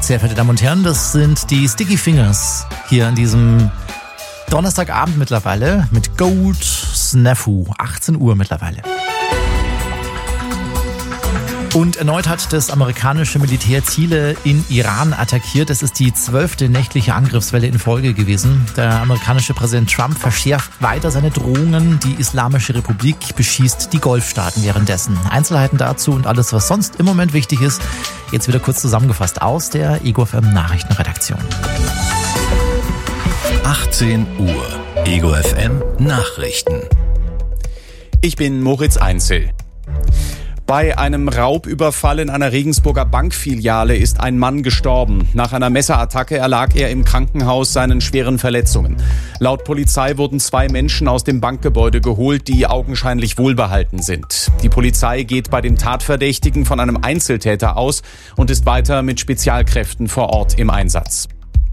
Sehr verehrte Damen und Herren, das sind die Sticky Fingers hier an diesem Donnerstagabend mittlerweile mit Gold Snafu, 18 Uhr mittlerweile. Und erneut hat das amerikanische Militär Ziele in Iran attackiert. Es ist die 12. nächtliche Angriffswelle in Folge gewesen. Der amerikanische Präsident Trump verschärft weiter seine Drohungen. Die Islamische Republik beschießt die Golfstaaten währenddessen. Einzelheiten dazu und alles, was sonst im Moment wichtig ist, jetzt wieder kurz zusammengefasst aus der Ego FM Nachrichtenredaktion. 18 Uhr. Ego FM Nachrichten. Ich bin Moritz Einzel. Bei einem Raubüberfall in einer Regensburger Bankfiliale ist ein Mann gestorben. Nach einer Messerattacke erlag er im Krankenhaus seinen schweren Verletzungen. Laut Polizei wurden 2 Menschen aus dem Bankgebäude geholt, die augenscheinlich wohlbehalten sind. Die Polizei geht bei dem Tatverdächtigen von einem Einzeltäter aus und ist weiter mit Spezialkräften vor Ort im Einsatz.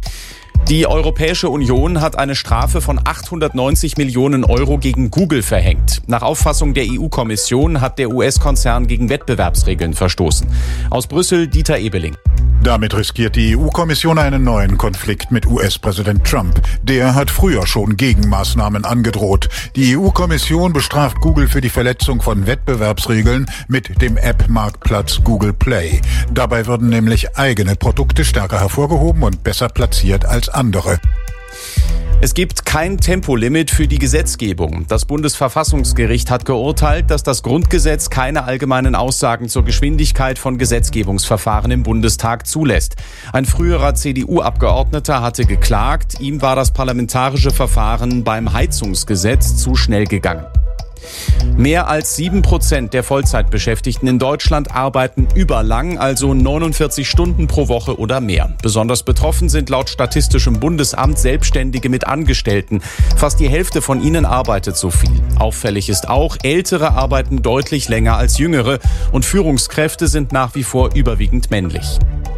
Die Europäische Union hat eine Strafe von 890 Millionen Euro gegen Google verhängt. Nach Auffassung der EU-Kommission hat der US-Konzern gegen Wettbewerbsregeln verstoßen. Aus Brüssel Dieter Ebeling. Damit riskiert die EU-Kommission einen neuen Konflikt mit US-Präsident Trump. Der hat früher schon Gegenmaßnahmen angedroht. Die EU-Kommission bestraft Google für die Verletzung von Wettbewerbsregeln mit dem App-Marktplatz Google Play. Dabei würden nämlich eigene Produkte stärker hervorgehoben und besser platziert als andere. Es gibt kein Tempolimit für die Gesetzgebung. Das Bundesverfassungsgericht hat geurteilt, dass das Grundgesetz keine allgemeinen Aussagen zur Geschwindigkeit von Gesetzgebungsverfahren im Bundestag zulässt. Ein früherer CDU-Abgeordneter hatte geklagt, ihm war das parlamentarische Verfahren beim Heizungsgesetz zu schnell gegangen. Mehr als 7% der Vollzeitbeschäftigten in Deutschland arbeiten überlang, also 49 Stunden pro Woche oder mehr. Besonders betroffen sind laut Statistischem Bundesamt Selbstständige mit Angestellten. Fast die Hälfte von ihnen arbeitet so viel. Auffällig ist auch, Ältere arbeiten deutlich länger als Jüngere und Führungskräfte sind nach wie vor überwiegend männlich.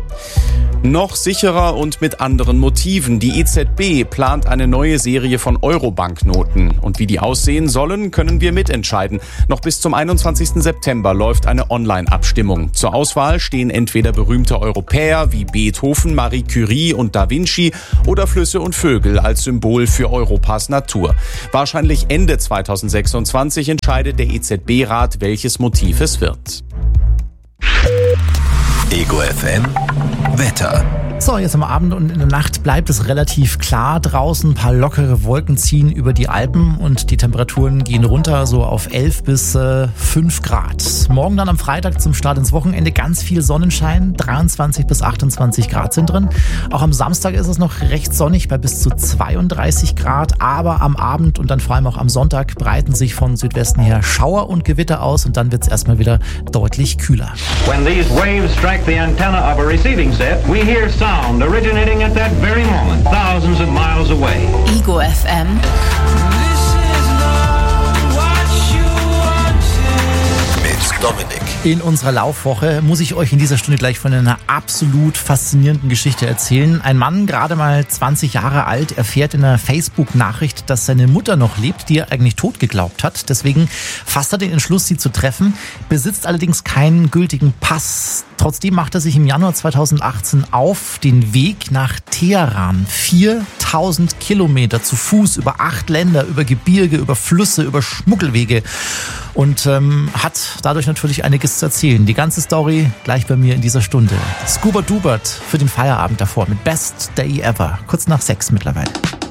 Noch sicherer und mit anderen Motiven. Die EZB plant eine neue Serie von Euro-Banknoten. Und wie die aussehen sollen, können wir mitentscheiden. Noch bis zum 21. September läuft eine Online-Abstimmung. Zur Auswahl stehen entweder berühmte Europäer wie Beethoven, Marie Curie und Da Vinci oder Flüsse und Vögel als Symbol für Europas Natur. Wahrscheinlich Ende 2026 entscheidet der EZB-Rat, welches Motiv es wird. Ego FM Wetter. So, jetzt am Abend und in der Nacht bleibt es relativ klar draußen. Ein paar lockere Wolken ziehen über die Alpen und die Temperaturen gehen runter so auf 11 bis 5 Grad. Morgen dann am Freitag zum Start ins Wochenende ganz viel Sonnenschein. 23 bis 28 Grad sind drin. Auch am Samstag ist es noch recht sonnig bei bis zu 32 Grad. Aber am Abend und dann vor allem auch am Sonntag breiten sich von Südwesten her Schauer und Gewitter aus und dann wird es erstmal wieder deutlich kühler. When these waves strike the antenna of a receiving set, we hear sound originating at that very moment, thousands of miles away. Ego FM. Mit Dominik. In unserer Laufwoche muss ich euch in dieser Stunde gleich von einer absolut faszinierenden Geschichte erzählen. Ein Mann, gerade mal 20 Jahre alt, erfährt in einer Facebook-Nachricht, dass seine Mutter noch lebt, die er eigentlich tot geglaubt hat. Deswegen fasst er den Entschluss, sie zu treffen, besitzt allerdings keinen gültigen Pass. Trotzdem macht er sich im Januar 2018 auf den Weg nach Teheran. 4000 Kilometer zu Fuß über 8 Länder, über Gebirge, über Flüsse, über Schmuggelwege und hat dadurch natürlich einiges zu erzählen. Die ganze Story gleich bei mir in dieser Stunde. Scuba Dubert für den Feierabend davor mit Best Day Ever. Kurz nach 6 mittlerweile.